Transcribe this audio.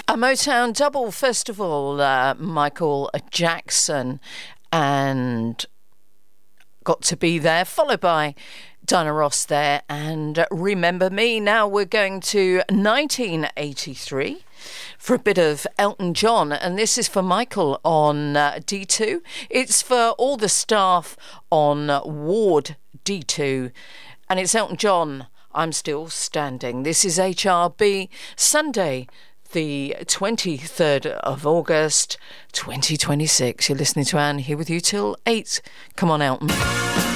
A Motown double, first of all, Michael Jackson and Got to Be There, followed by Diana Ross there and Remember Me. Now we're going to 1983 for a bit of Elton John, and this is for Michael on D2. It's for all the staff on Ward D2, and it's Elton John, I'm Still Standing. This is HRB, Sunday, the 23rd of August, 2026. You're listening to Anne, here with you till 8. Come on, Elton.